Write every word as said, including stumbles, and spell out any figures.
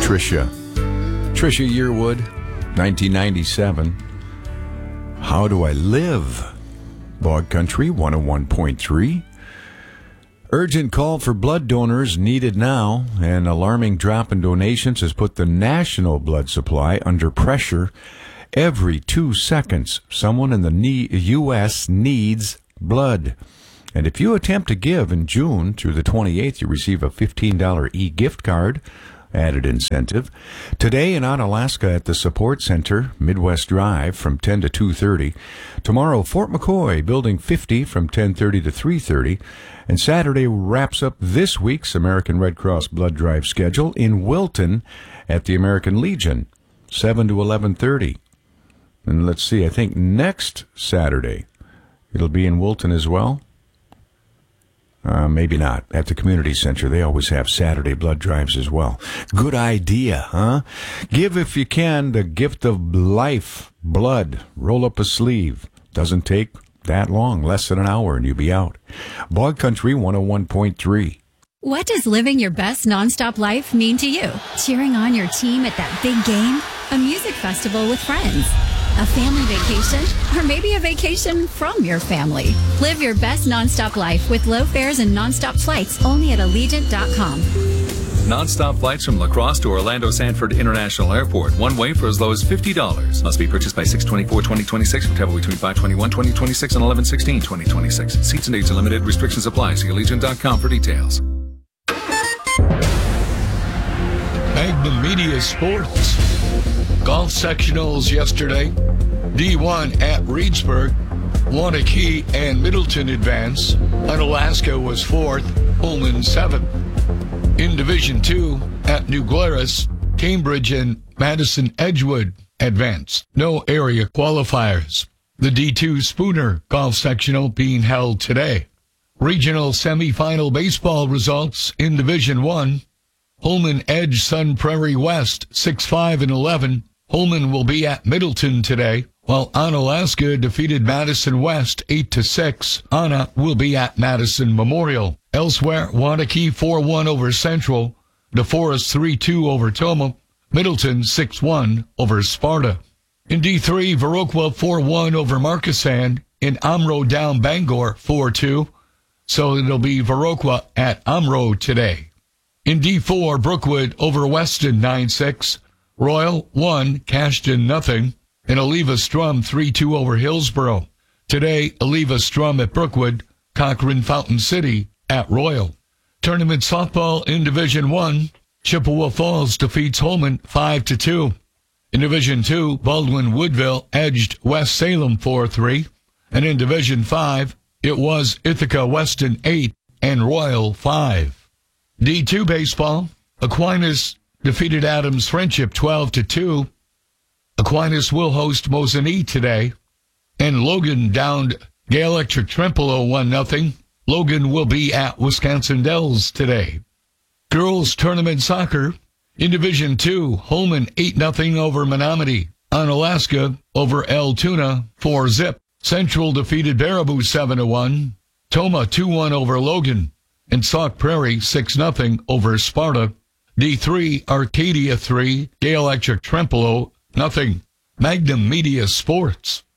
Trisha. Trisha Yearwood, nineteen ninety-seven. How Do I Live? Bog Country, one oh one point three. Urgent call for blood donors needed now. An alarming drop in donations has put the national blood supply under pressure. Every two seconds, someone in the U S needs blood. And if you attempt to give in June through the twenty-eighth, you receive a fifteen dollars e-gift card. Added incentive. Today in Onalaska at the Support Center, Midwest Drive, from ten to two thirty. Tomorrow, Fort McCoy, Building fifty, from ten thirty to three thirty. And Saturday wraps up this week's American Red Cross Blood Drive schedule in Wilton at the American Legion, seven to eleven thirty. And let's see, I think next Saturday it'll be in Wilton as well. Uh, maybe not. At the community center, they always have Saturday blood drives as well. Good idea, huh? Give, if you can, the gift of life, blood. Roll up a sleeve. Doesn't take that long, less than an hour, and you'll be out. Bog Country, one oh one point three. What does living your best nonstop life mean to you? Cheering on your team at that big game? A music festival with friends? A family vacation? Or maybe a vacation from your family? Live your best nonstop life with low fares and nonstop flights only at Allegiant dot com. Non-stop flights from La Crosse to Orlando Sanford International Airport. One way for as low as fifty dollars. Must be purchased by six twenty-four twenty twenty-six. Travel between five twenty-one twenty twenty-six and eleven sixteen twenty twenty-six. Seats and dates are limited. Restrictions apply. See Allegiant dot com for details. Magnum Media Sports. Golf sectionals yesterday. D one at Reedsburg. Wanakee and Middleton advance. Onalaska was fourth. Pullman seventh. In Division two at New Glarus, Cambridge and Madison Edgewood advance. No area qualifiers. The D two Spooner Golf Sectional being held today. Regional semifinal baseball results in Division one. Holman Edge Sun Prairie West six five and eleven. Holman will be at Middleton today, while Onalaska defeated Madison West eight to six. Anna will be at Madison Memorial. Elsewhere, Wanakee four one over Central. DeForest three two over Toma. Middleton six one over Sparta. In D three, Viroqua four one over Markesan. In Amro down Bangor four two. So it'll be Viroqua at Amro today. In D four, Brookwood over Weston nine six. Royal one, Cashton nothing. And Oliva Strum three two over Hillsboro. Today, Oliva Strum at Brookwood. Cochrane Fountain City at Royal. Tournament softball in Division one. Chippewa Falls defeats Holman five to two. In Division two, Baldwin Woodville edged West Salem four three. And in Division five, it was Ithaca Weston eight and Royal five. D two baseball, Aquinas defeated Adams Friendship twelve to two. Aquinas will host Mosinee today. And Logan downed Gay Electric Trempealeau one nothing. Logan will be at Wisconsin Dells today. Girls Tournament Soccer in Division two, Holman eight nothing over Menominee. Onalaska over Altoona four zip. Central defeated Baraboo seven to one. Toma two one over Logan. And Sauk Prairie six nothing over Sparta. D three, Arcadia three, Gay Electric Trempealeau nothing. Magnum Media Sports.